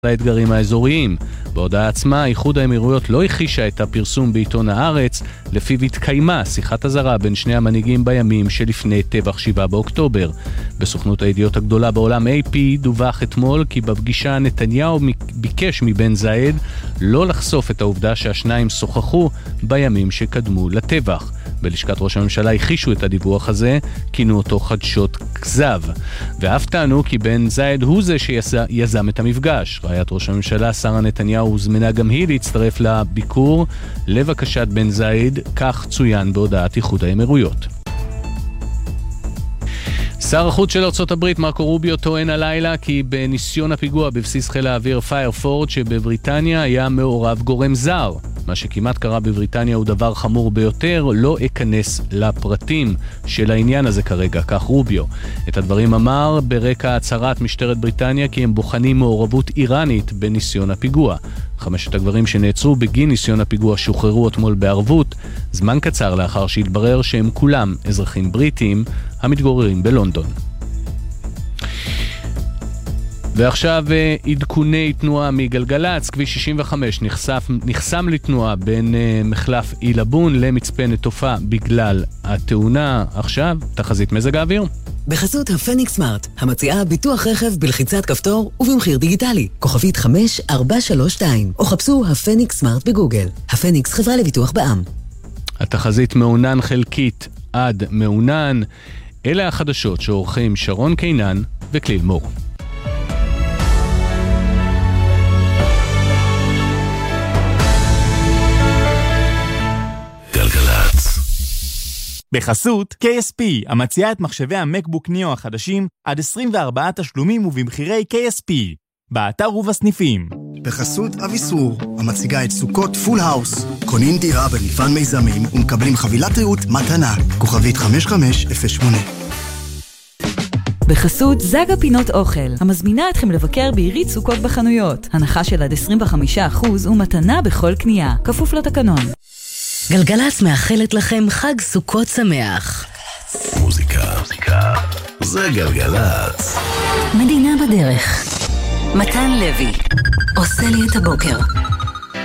האתגרים האזוריים. בהודעה עצמה, איחוד האמירויות לא הכחישה את הפרסום בעיתון הארץ, לפיו התקיימה שיחת אזהרה בין שני המנהיגים בימים שלפני טבח 7 באוקטובר. בסוכנות הידיעות הגדולה בעולם AP דווח אתמול כי בפגישה נתניהו ביקש מבן זאיד לא לחשוף את העובדה שהשניים שוחחו בימים שקדמו לטבח. בלשכת ראש הממשלה הכחישו את הדיווח הזה, כינו אותו חדשות כזב. ואף טענו כי בן זאיד הוא זה שיזם את המפגש. רעיית ראש הממשלה שרה נתניהו הוזמנה גם היא להצטרף לביקור לבקשת בן זאיד, כך צוין בהודעת איחוד האמירויות. שר החוץ של ארצות הברית מרקו רוביו טוען הלילה כי בניסיון הפיגוע בבסיס חיל האוויר פיירפורט שבבריטניה היה מעורב גורם זר. מה שכמעט קרה בבריטניה הוא דבר חמור ביותר, לא אכנס לפרטים של העניין הזה כרגע, כך רוביו. את הדברים אמר ברקע הצהרת משטרת בריטניה כי הם בוחנים מעורבות איראנית בניסיון הפיגוע. 5 הגברים שנעצרו בגין ניסיון הפיגוע שוחררו אתמול בערבות, זמן קצר לאחר שהתברר שהם כולם אזרחים בריטים המתגוררים בלונדון. ועכשיו עדכוני תנועה מגלגלץ. כביש 65 נחסם לתנועה בין מחלף אילבון למצפה נטופה בגלל התאונה. עכשיו תחזית מזג האוויר בחסות הפניקס סמארט, המציעה ביטוח רכב בלחיצת כפתור ובמחיר דיגיטלי. כוכבית 5432 או חפשו הפניקס סמארט בגוגל. הפניקס חברה לביטוח בע"מ. התחזית מעונן חלקית עד מעונן. אלה החדשות שעורכים שרון קינן וכליל מור. בחסות KSP, המציעה את מחשבי המקבוק ניאו החדשים עד 24 תשלומים ובמחירי KSP, באתר ובסניפים. בחסות אביסור, המציגה את סוכות פול האוס. קונים דירה במפעל מיזמים ומקבלים חבילת ריהוט מתנה. כוכבית 5508. בחסות זגה פינות אוכל, המזמינה אתכם לבקר בעירית סוכות בחנויות. הנחה של עד 25% ומתנה בכל קנייה. כפוף לתקנון. גלגלץ מאחלת לכם חג סוכות שמח. מוזיקה זה גלגלץ. מדינה בדרך. מתן לוי עושה לי את הבוקר.